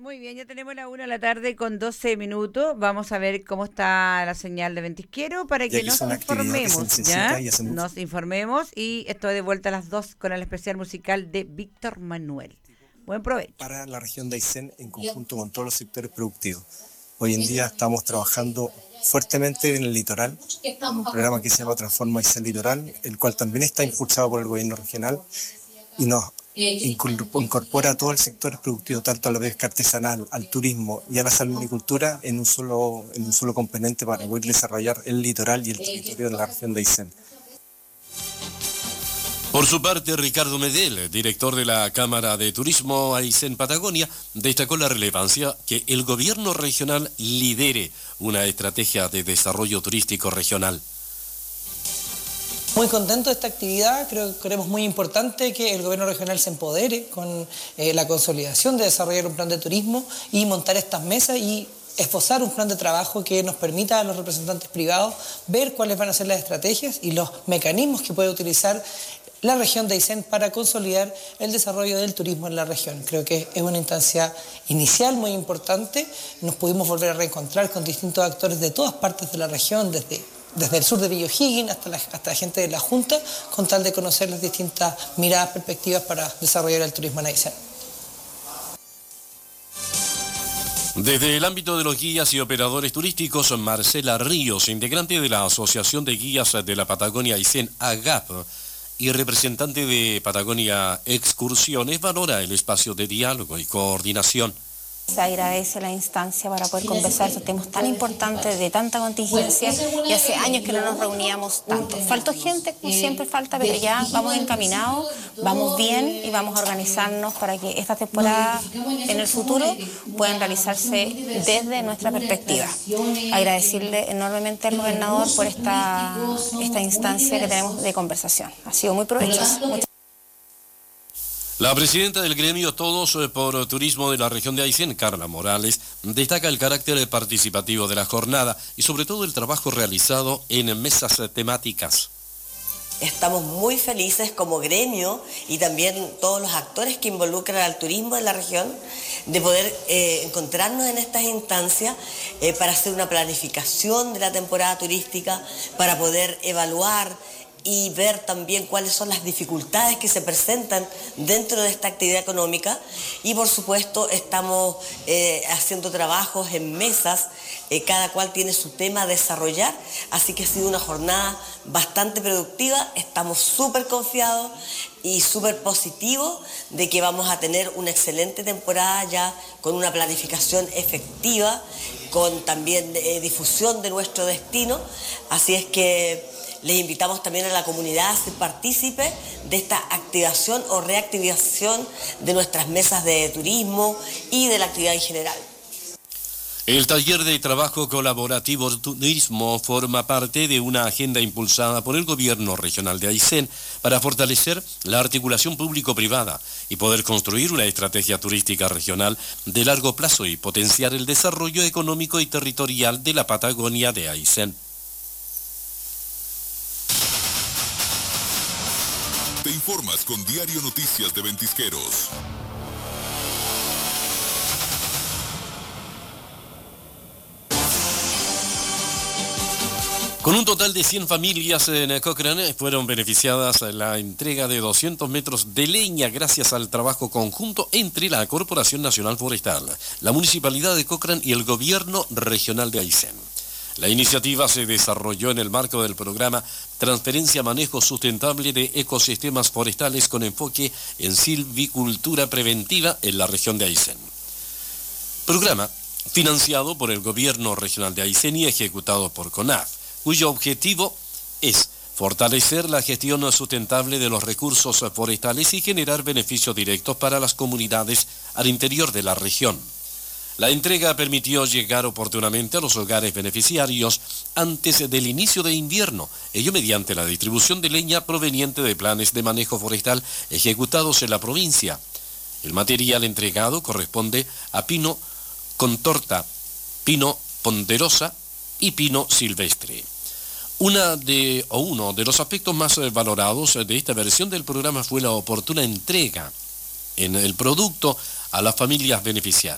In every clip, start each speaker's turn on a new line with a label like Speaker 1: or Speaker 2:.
Speaker 1: Muy bien, ya tenemos la 1 de la tarde con 12 minutos. Vamos a ver cómo está la señal de Ventisquero para
Speaker 2: Y
Speaker 1: que
Speaker 2: aquí
Speaker 1: nos
Speaker 2: son actividades que se
Speaker 1: informemos, ¿ya?
Speaker 2: necesitan y hacemos.
Speaker 1: Nos informemos y estoy de vuelta a las 2 con el especial musical de Víctor Manuel. Buen provecho.
Speaker 2: Para la región de Aysén en conjunto con todos los sectores productivos. Hoy en día estamos trabajando fuertemente en el litoral, un programa que se llama Transforma Aysén Litoral, el cual también está impulsado por el gobierno regional y nos incorpora a todo el sector productivo, tanto a la pesca artesanal, al turismo y a la salmonicultura en un solo componente para poder desarrollar el litoral y el territorio de la región de Aysén.
Speaker 3: Por su parte, Ricardo Medel, director de la Cámara de Turismo Aysén Patagonia, destacó la relevancia que el gobierno regional lidere una estrategia de desarrollo turístico regional.
Speaker 4: Muy contento de esta actividad, creemos muy importante que el gobierno regional se empodere con la consolidación de desarrollar un plan de turismo y montar estas mesas y esbozar un plan de trabajo que nos permita a los representantes privados ver cuáles van a ser las estrategias y los mecanismos que puede utilizar la región de Aysén para consolidar el desarrollo del turismo en la región. Creo que es una instancia inicial muy importante. Nos pudimos volver a reencontrar con distintos actores de todas partes de la región, desde el sur de Villa O'Higgins hasta la gente de la Junta, con tal de conocer las distintas miradas, perspectivas para desarrollar el turismo en Aysén.
Speaker 3: Desde el ámbito de los guías y operadores turísticos, Marcela Ríos, integrante de la Asociación de Guías de la Patagonia Aysén, AGAP, y representante de Patagonia Excursiones, valora el espacio de diálogo y coordinación.
Speaker 5: Se agradece la instancia para poder conversar estos temas tan importantes, de tanta contingencia, y hace años que no nos reuníamos tanto. Faltó gente, como siempre falta, pero ya vamos encaminados, vamos bien y vamos a organizarnos para que estas temporadas en el futuro puedan realizarse desde nuestra perspectiva. Agradecerle enormemente al gobernador por esta instancia que tenemos de conversación. Ha sido muy provechosa.
Speaker 3: La presidenta del gremio Todos por Turismo de la región de Aysén, Carla Morales, destaca el carácter participativo de la jornada y sobre todo el trabajo realizado en mesas temáticas.
Speaker 6: Estamos muy felices como gremio y también todos los actores que involucran al turismo de la región de poder encontrarnos en estas instancias para hacer una planificación de la temporada turística, para poder evaluar y ver también cuáles son las dificultades que se presentan dentro de esta actividad económica y por supuesto estamos haciendo trabajos en mesas, cada cual tiene su tema a desarrollar, así que ha sido una jornada bastante productiva, estamos súper confiados y súper positivos de que vamos a tener una excelente temporada ya con una planificación efectiva, con también difusión de nuestro destino, así es que les invitamos también a la comunidad a ser partícipe de esta activación o reactivación de nuestras mesas de turismo y de la actividad en general.
Speaker 3: El taller de trabajo colaborativo Turismo forma parte de una agenda impulsada por el gobierno regional de Aysén para fortalecer la articulación público-privada y poder construir una estrategia turística regional de largo plazo y potenciar el desarrollo económico y territorial de la Patagonia de Aysén.
Speaker 7: Te informas con Diario Noticias de Ventisqueros.
Speaker 3: Con un total de 100 familias en Cochrane fueron beneficiadas la entrega de 200 metros de leña gracias al trabajo conjunto entre la Corporación Nacional Forestal, la Municipalidad de Cochrane y el Gobierno Regional de Aysén. La iniciativa se desarrolló en el marco del programa Transferencia Manejo Sustentable de Ecosistemas Forestales con enfoque en silvicultura preventiva en la región de Aysén. Programa financiado por el Gobierno Regional de Aysén y ejecutado por CONAF, cuyo objetivo es fortalecer la gestión sustentable de los recursos forestales y generar beneficios directos para las comunidades al interior de la región. La entrega permitió llegar oportunamente a los hogares beneficiarios antes del inicio de invierno, ello mediante la distribución de leña proveniente de planes de manejo forestal ejecutados en la provincia. El material entregado corresponde a pino contorta, pino ponderosa y pino silvestre. Uno de los aspectos más valorados de esta versión del programa fue la oportuna entrega en el producto a las familias beneficiarias.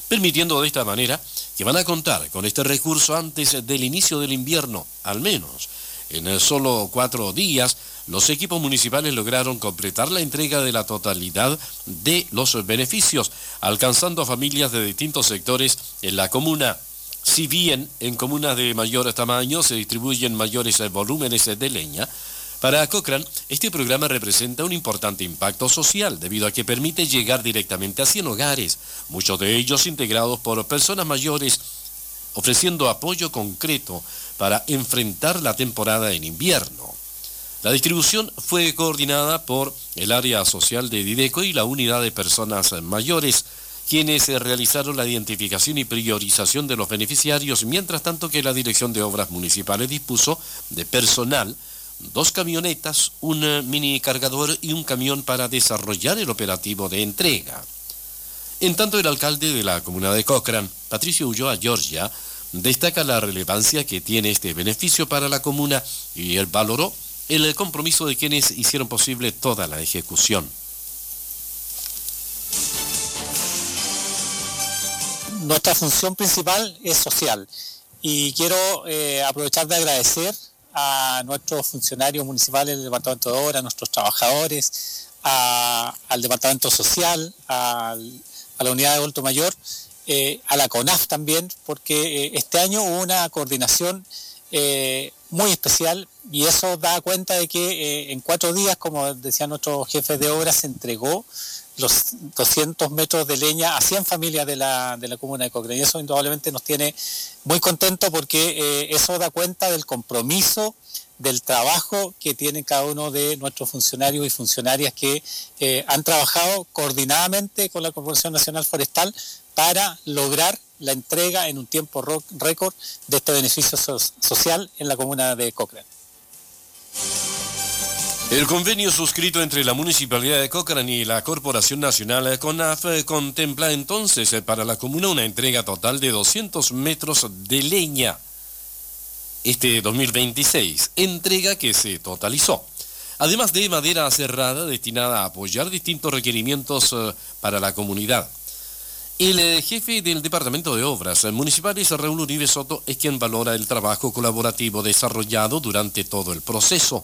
Speaker 3: permitiendo de esta manera que van a contar con este recurso antes del inicio del invierno, al menos. En solo 4 días, los equipos municipales lograron completar la entrega de la totalidad de los beneficios, alcanzando a familias de distintos sectores en la comuna. Si bien en comunas de mayor tamaño se distribuyen mayores volúmenes de leña, para Cochrane este programa representa un importante impacto social debido a que permite llegar directamente a 100 hogares, muchos de ellos integrados por personas mayores, ofreciendo apoyo concreto para enfrentar la temporada en invierno. La distribución fue coordinada por el área social de Dideco y la unidad de personas mayores, quienes realizaron la identificación y priorización de los beneficiarios, mientras tanto que la Dirección de Obras Municipales dispuso de personal, 2 camionetas, un mini cargador y un camión para desarrollar el operativo de entrega. En tanto, el alcalde de la comuna de Cochrane, Patricio Ulloa Giorgia, destaca la relevancia que tiene este beneficio para la comuna y él valoró el compromiso de quienes hicieron posible toda la ejecución.
Speaker 8: Nuestra función principal es social y quiero aprovechar de agradecer a nuestros funcionarios municipales del Departamento de Obras, a nuestros trabajadores, al Departamento Social, a la Unidad de Adulto Mayor, a la CONAF también, porque este año hubo una coordinación muy especial y eso da cuenta de que en 4 días, como decía nuestro jefe de obras, se entregó los 200 metros de leña a 100 familias de la comuna de Cochrane, y eso indudablemente nos tiene muy contentos porque eso da cuenta del compromiso, del trabajo que tienen cada uno de nuestros funcionarios y funcionarias que han trabajado coordinadamente con la Corporación Nacional Forestal para lograr la entrega en un tiempo récord de este beneficio social en la comuna de Cochrane.
Speaker 3: El convenio suscrito entre la Municipalidad de Cochrane y la Corporación Nacional CONAF contempla entonces para la comuna una entrega total de 200 metros de leña este 2026, entrega que se totalizó. Además de madera cerrada destinada a apoyar distintos requerimientos para la comunidad. El jefe del Departamento de Obras Municipales, Raúl Uribe Soto, es quien valora el trabajo colaborativo desarrollado durante todo el proceso.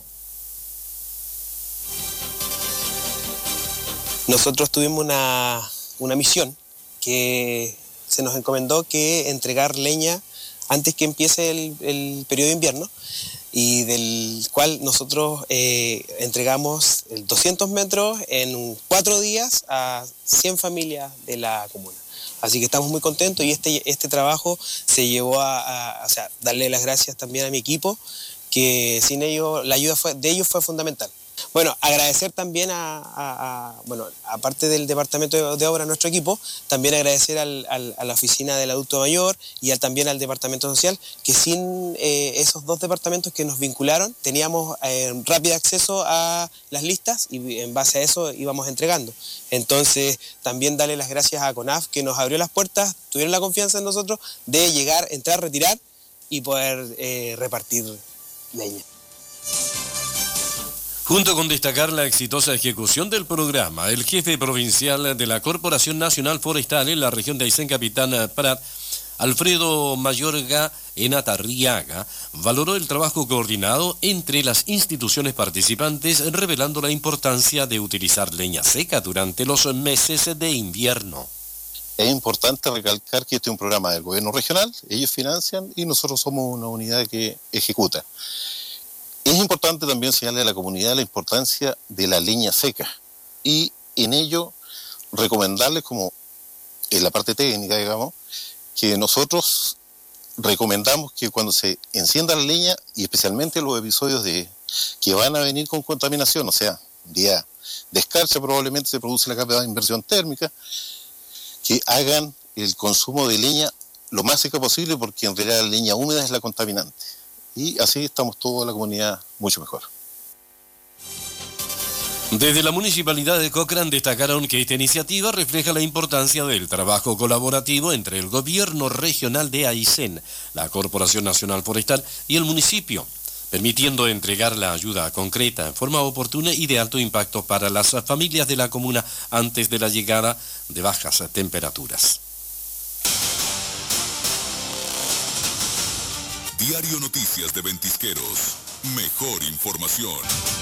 Speaker 9: Nosotros tuvimos una misión que se nos encomendó que entregar leña antes que empiece el periodo de invierno y del cual nosotros entregamos 200 metros en 4 días a 100 familias de la comuna. Así que estamos muy contentos y este trabajo se llevó a darle las gracias también a mi equipo, que sin ellos, la ayuda de ellos fue fundamental. Bueno, agradecer también aparte del Departamento de Obras, nuestro equipo, también agradecer a la Oficina del Adulto Mayor y también al Departamento Social, que sin esos 2 departamentos que nos vincularon, teníamos rápido acceso a las listas y en base a eso íbamos entregando. Entonces, también darle las gracias a CONAF, que nos abrió las puertas, tuvieron la confianza en nosotros de llegar, entrar, retirar y poder repartir leña.
Speaker 3: Junto con destacar la exitosa ejecución del programa, el jefe provincial de la Corporación Nacional Forestal en la región de Aysén, Capitán Prat, Alfredo Mayorga Enatarriaga, valoró el trabajo coordinado entre las instituciones participantes, revelando la importancia de utilizar leña seca durante los meses de invierno.
Speaker 10: Es importante recalcar que este es un programa del gobierno regional, ellos financian y nosotros somos una unidad que ejecuta. Es importante también señalarle a la comunidad la importancia de la leña seca y en ello recomendarles, como en la parte técnica, digamos, que nosotros recomendamos que cuando se encienda la leña y especialmente los episodios que van a venir con contaminación, o sea, vía descarga probablemente se produce la capa de inversión térmica, que hagan el consumo de leña lo más seca posible porque en realidad la leña húmeda es la contaminante. Y así estamos toda la comunidad mucho mejor.
Speaker 3: Desde la Municipalidad de Cochrane destacaron que esta iniciativa refleja la importancia del trabajo colaborativo entre el Gobierno Regional de Aysén, la Corporación Nacional Forestal y el municipio, permitiendo entregar la ayuda concreta en forma oportuna y de alto impacto para las familias de la comuna antes de la llegada de bajas temperaturas.
Speaker 7: Diario Noticias de Ventisqueros. Mejor información.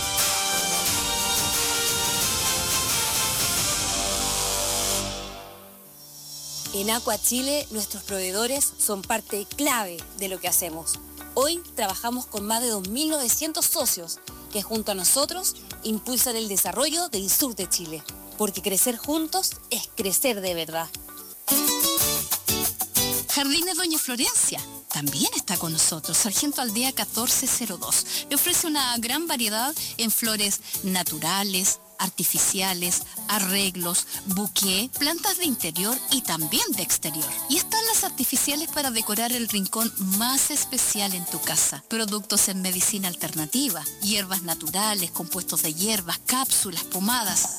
Speaker 11: En Aqua Chile, nuestros proveedores son parte clave de lo que hacemos. Hoy trabajamos con más de 2.900 socios que junto a nosotros impulsan el desarrollo del sur de Chile. Porque crecer juntos es crecer de verdad.
Speaker 12: Jardines Doña Florencia también está con nosotros. Sargento Aldea 1402. Le ofrece una gran variedad en flores naturales, artificiales, arreglos, buqué, plantas de interior y también de exterior. Y están las artificiales para decorar el rincón más especial en tu casa. Productos en medicina alternativa, hierbas naturales, compuestos de hierbas, cápsulas, pomadas.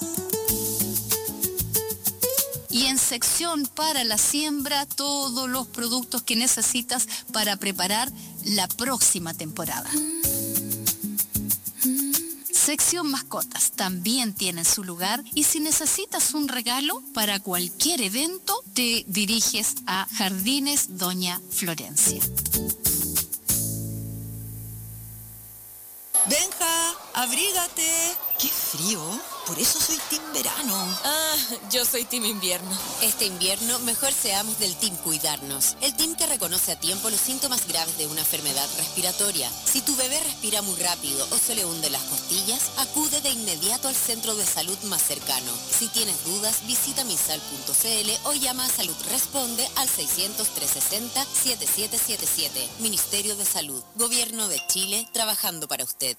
Speaker 12: Y en sección para la siembra, todos los productos que necesitas para preparar la próxima temporada. Sección mascotas también tiene su lugar y si necesitas un regalo para cualquier evento, te diriges a Jardines Doña Florencia.
Speaker 13: Benja, abrígate. ¡Qué frío! Por eso soy team verano.
Speaker 11: Ah, yo soy team invierno. Este invierno, mejor seamos del team cuidarnos. El team que reconoce a tiempo los síntomas graves de una enfermedad respiratoria. Si tu bebé respira muy rápido o se le hunden las costillas, acude de inmediato al centro de salud más cercano. Si tienes dudas, visita misal.cl o llama a Salud Responde al 600-360-7777. Ministerio de Salud. Gobierno de Chile, trabajando para usted.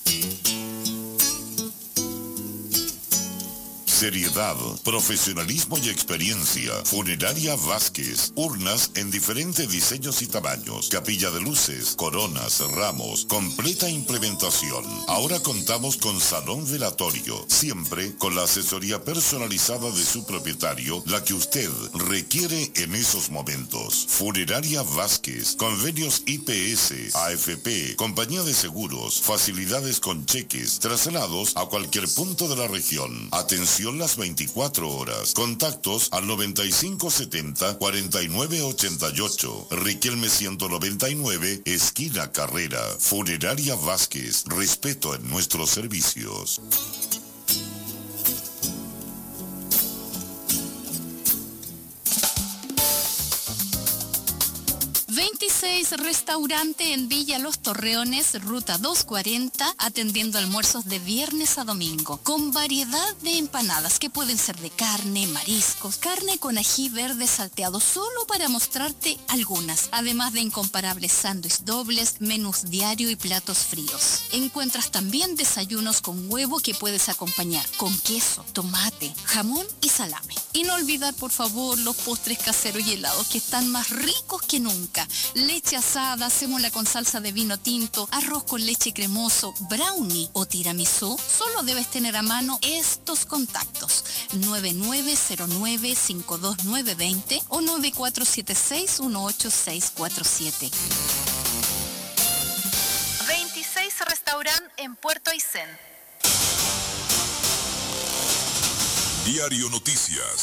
Speaker 14: Seriedad, profesionalismo y experiencia. Funeraria Vázquez. Urnas en diferentes diseños y tamaños. Capilla de luces, coronas, ramos. Completa implementación. Ahora contamos con salón velatorio. Siempre con la asesoría personalizada de su propietario, la que usted requiere en esos momentos. Funeraria Vázquez. Convenios IPS, AFP, compañía de seguros, facilidades con cheques, traslados a cualquier punto de la región. Atención las 24 horas. Contactos al 9570-4988. Riquelme 199, esquina Carrera. Funeraria Vázquez. Respeto en nuestros servicios.
Speaker 12: 26 Restaurante en Villa Los Torreones, ruta 240, atendiendo almuerzos de viernes a domingo, con variedad de empanadas que pueden ser de carne, mariscos, carne con ají verde salteado, solo para mostrarte algunas, además de incomparables sándwiches dobles, menús diario y platos fríos. Encuentras también desayunos con huevo que puedes acompañar con queso, tomate, jamón y salame. Y no olvidar, por favor, los postres caseros y helados que están más ricos que nunca. Leche asada, sémola con salsa de vino tinto, arroz con leche cremoso, brownie o tiramisú. Solo debes tener a mano estos contactos: 9909-52920 o 9476-18647. 26 Restaurant en Puerto Aysén.
Speaker 7: Diario Noticias.